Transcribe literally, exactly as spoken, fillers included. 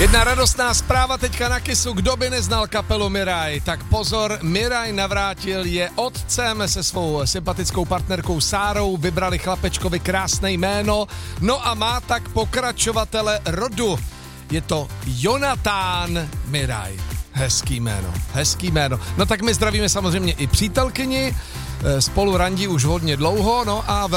Jedna radostná zpráva teďka na Kissu, kdo by neznal kapelu Miraj, tak pozor, Miraj Navrátil je otcem se svou sympatickou partnerkou Sárou, vybrali chlapečkovi krásné jméno, no a má tak pokračovatele rodu, je to Jonatán Miraj. Hezký jméno, hezký jméno. No tak my zdravíme samozřejmě i přítelkyni, spolu randí už hodně dlouho, no a